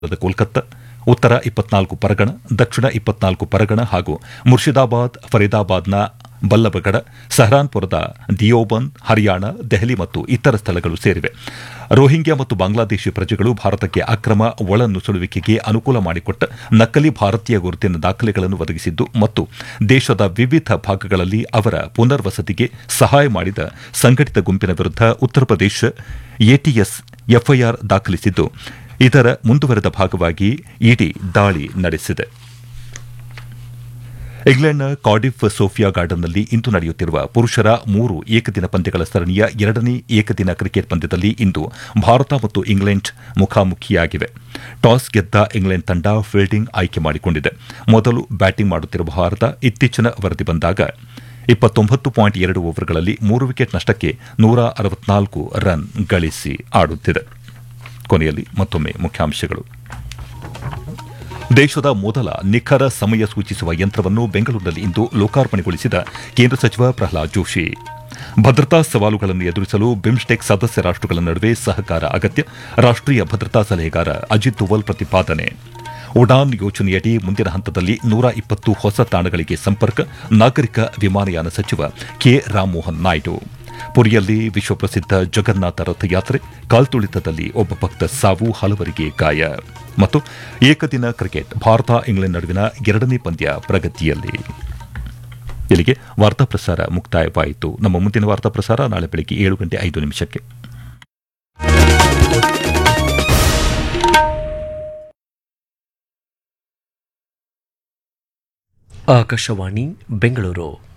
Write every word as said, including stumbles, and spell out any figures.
ಕೋಲ್ಕತ್ತಾ, ಉತ್ತರ ಇಪ್ಪತ್ನಾಲ್ಕು ಪರಗಣ, ದಕ್ಷಿಣ ಇಪ್ಪತ್ನಾಲ್ಕು ಪರಗಣ ಹಾಗೂ ಮುರ್ಷಿದಾಬಾದ್, ಫರೀದಾಬಾದ್ನ ಬಲ್ಲಭಗಢ, ಸಹರಾನ್ಪುರದ ದಿಯೋಬಂದ್, ಹರಿಯಾಣ, ದೆಹಲಿ ಮತ್ತು ಇತರ ಸ್ಥಳಗಳು ಸೇರಿವೆ. ರೋಹಿಂಗ್ಯಾ ಮತ್ತು ಬಾಂಗ್ಲಾದೇಶಿ ಪ್ರಜೆಗಳು ಭಾರತಕ್ಕೆ ಅಕ್ರಮ ಒಳನುಸುಳುವಿಕೆಗೆ ಅನುಕೂಲ ಮಾಡಿಕೊಟ್ಟ ನಕಲಿ ಭಾರತೀಯ ಗುರುತಿನ ದಾಖಲೆಗಳನ್ನು ಒದಗಿಸಿದ್ದು ಮತ್ತು ದೇಶದ ವಿವಿಧ ಭಾಗಗಳಲ್ಲಿ ಅವರ ಪುನರ್ವಸತಿಗೆ ಸಹಾಯ ಮಾಡಿದ ಸಂಘಟಿತ ಗುಂಪಿನ ವಿರುದ್ಧ ಉತ್ತರ ಪ್ರದೇಶ ಎಟಿಎಸ್ ಎಫ್ಐಆರ್ ದಾಖಲಿಸಿದ್ದು, ಇದರ ಮುಂದುವರೆದ ಭಾಗವಾಗಿ ಇಡಿ ದಾಳಿ ನಡೆಸಿದೆ. ಇಂಗ್ಲೆಂಡ್ನ ಕಾರ್ಡಿಫ್ ಸೋಫಿಯಾ ಗಾರ್ಡನ್ನಲ್ಲಿ ಇಂದು ನಡೆಯುತ್ತಿರುವ ಪುರುಷರ ಮೂರು ಏಕದಿನ ಪಂದ್ಯಗಳ ಸರಣಿಯ ಎರಡನೇ ಏಕದಿನ ಕ್ರಿಕೆಟ್ ಪಂದ್ಯದಲ್ಲಿ ಇಂದು ಭಾರತ ಮತ್ತು ಇಂಗ್ಲೆಂಡ್ ಮುಖಾಮುಖಿಯಾಗಿವೆ. ಟಾಸ್ ಗೆದ್ದ ಇಂಗ್ಲೆಂಡ್ ತಂಡ ಫೀಲ್ಡಿಂಗ್ ಆಯ್ಕೆ ಮಾಡಿಕೊಂಡಿದೆ. ಮೊದಲು ಬ್ಯಾಟಿಂಗ್ ಮಾಡುತ್ತಿರುವ ಭಾರತ ಇತ್ತೀಚಿನ ವರದಿ ಬಂದಾಗ ಇಪ್ಪತ್ತೊಂಬತ್ತು ಪಾಯಿಂಟ್ ಎರಡು ಓವರ್ಗಳಲ್ಲಿ ಮೂರು ವಿಕೆಟ್ ನಷ್ಟಕ್ಕೆ ನೂರ ಅರವತ್ನಾಲ್ಕು ರನ್ ಗಳಿಸಿ ಆಡುತ್ತಿದೆ. ಕೊನೆಯಲ್ಲಿ ಮತ್ತೊಮ್ಮೆ ಮುಖ್ಯಾಂಶಗಳು. ದೇಶದ ಮೊದಲ ನಿಖರ ಸಮಯ ಸೂಚಿಸುವ ಯಂತ್ರವನ್ನು ಬೆಂಗಳೂರಿನಲ್ಲಿ ಇಂದು ಲೋಕಾರ್ಪಣೆಗೊಳಿಸಿದ ಕೇಂದ್ರ ಸಚಿವ ಪ್ರಹ್ಲಾದ್ ಜೋಶಿ. ಭದ್ರತಾ ಸವಾಲುಗಳನ್ನು ಎದುರಿಸಲು ಬಿಮ್ಸ್ಟೆಕ್ ಸದಸ್ಯ ರಾಷ್ಟಗಳ ನಡುವೆ ಸಹಕಾರ ಅಗತ್ಯ, ರಾಷ್ಟೀಯ ಭದ್ರತಾ ಸಲಹೆಗಾರ ಅಜಿತ್ ದೋವಲ್ ಪ್ರತಿಪಾದನೆ. ಉಡಾನ್ ಯೋಜನೆಯಡಿ ಮುಂದಿನ ಹಂತದಲ್ಲಿ ನೂರ ಇಪ್ಪತ್ತು ಹೊಸ ತಾಣಗಳಿಗೆ ಸಂಪರ್ಕ, ನಾಗರಿಕ ವಿಮಾನಯಾನ ಸಚಿವ ಕೆ ರಾಮಮೋಹನ್ ನಾಯ್ಡು. ಪುರಿಯಲ್ಲಿ ವಿಶ್ವಪ್ರಸಿದ್ಧ ಜಗನ್ನಾಥ ರಥಯಾತ್ರೆ, ಕಾಲ್ತುಳಿತದಲ್ಲಿ ಒಬ್ಬ ಭಕ್ತ ಸಾವು, ಹಲವರಿಗೆ ಗಾಯ. ಮತ್ತು ಏಕದಿನ ಕ್ರಿಕೆಟ್, ಭಾರತ ಇಂಗ್ಲೆಂಡ್ ನಡುವಿನ ಎರಡನೇ ಪಂದ್ಯ ಪ್ರಗತಿಯಲ್ಲಿ. ಇಲ್ಲಿಗೆ ವಾರ್ತಾ ಪ್ರಸಾರ ಮುಕ್ತಾಯವಾಯಿತು. ನಮ್ಮ ಮುಂದಿನ ವಾರ್ತಾ ಪ್ರಸಾರ ನಾಳೆ ಬೆಳಗ್ಗೆ ಏಳು ಗಂಟೆ ಐದು ನಿಮಿಷಕ್ಕೆ. ಆಕಾಶವಾಣಿ ಬೆಂಗಳೂರು.